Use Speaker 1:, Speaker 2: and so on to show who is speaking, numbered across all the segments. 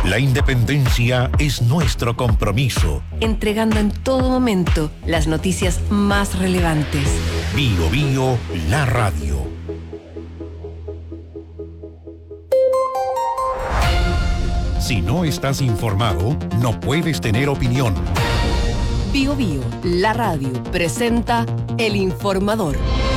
Speaker 1: La independencia es nuestro compromiso.
Speaker 2: Entregando en todo momento las noticias más relevantes.
Speaker 1: Bio Bio, la radio. Si no estás informado, no puedes tener opinión.
Speaker 2: Bio Bio, la radio, presenta El Informador.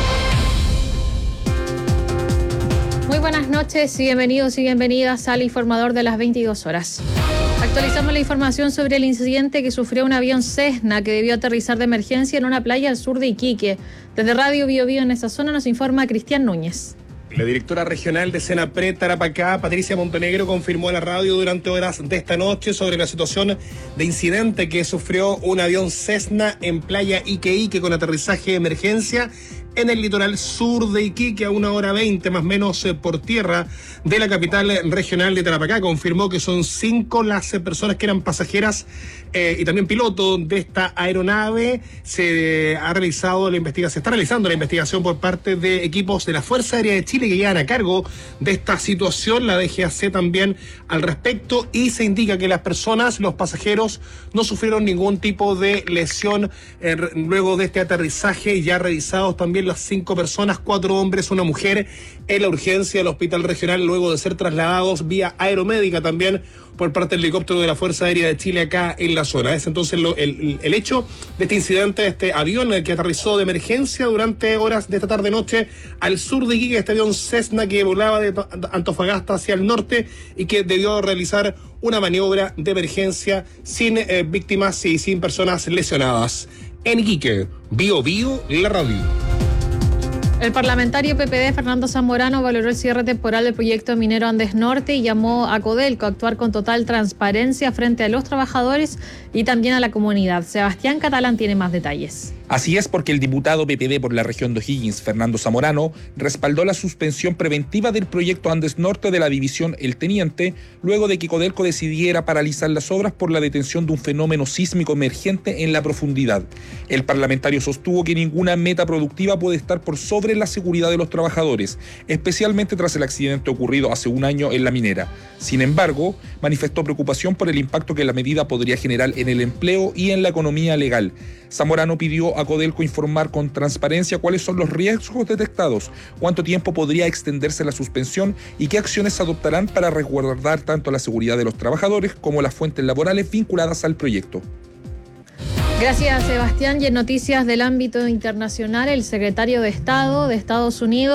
Speaker 3: Muy buenas noches y bienvenidos y bienvenidas al Informador de las 22 horas. Actualizamos la información sobre el incidente que sufrió un avión Cessna que debió aterrizar de emergencia en una playa al sur de Iquique. Desde Radio Bio Bio en esa zona nos informa Cristian Núñez.
Speaker 4: La directora regional de Senapred Tarapacá, Patricia Montenegro, confirmó a la radio durante horas de esta noche sobre la situación de incidente que sufrió un avión Cessna en playa Iquique con aterrizaje de emergencia en el litoral sur de Iquique, a 1:20 más o menos por tierra de la capital regional de Tarapacá. Confirmó que son 5 las personas que eran pasajeras y también piloto de esta aeronave. Se está realizando la investigación por parte de equipos de la Fuerza Aérea de Chile que llegan a cargo de esta situación, la DGAC también al respecto, y se indica que los pasajeros, no sufrieron ningún tipo de lesión luego de este aterrizaje. Ya revisados también las 5 personas, 4 hombres, 1 mujer, en la urgencia del hospital regional, luego de ser trasladados vía aeromédica también por parte del helicóptero de la Fuerza Aérea de Chile acá en la zona. Es entonces el hecho de este incidente, de este avión que aterrizó de emergencia durante horas de esta tarde-noche al sur de Iquique, este avión Cessna que volaba de Antofagasta hacia el norte y que debió realizar una maniobra de emergencia sin víctimas y sin personas lesionadas. En Iquique, Bio Bio, la radio.
Speaker 3: El parlamentario PPD Fernando Zamorano valoró el cierre temporal del proyecto minero Andes Norte y llamó a Codelco a actuar con total transparencia frente a los trabajadores y también a la comunidad. Sebastián Catalán tiene más detalles.
Speaker 5: Así es, porque el diputado PPD por la región de O'Higgins, Fernando Zamorano, respaldó la suspensión preventiva del proyecto Andes Norte de la división El Teniente, luego de que Codelco decidiera paralizar las obras por la detención de un fenómeno sísmico emergente en la profundidad. El parlamentario sostuvo que ninguna meta productiva puede estar por sobre la seguridad de los trabajadores, especialmente tras el accidente ocurrido hace un año en la minera. Sin embargo, manifestó preocupación por el impacto que la medida podría generar en el empleo y en la economía legal. Zamorano pidió a Codelco informar con transparencia cuáles son los riesgos detectados, cuánto tiempo podría extenderse la suspensión y qué acciones se adoptarán para resguardar tanto la seguridad de los trabajadores como las fuentes laborales vinculadas al proyecto.
Speaker 3: Gracias, Sebastián. Y en noticias del ámbito internacional, el secretario de Estado de Estados Unidos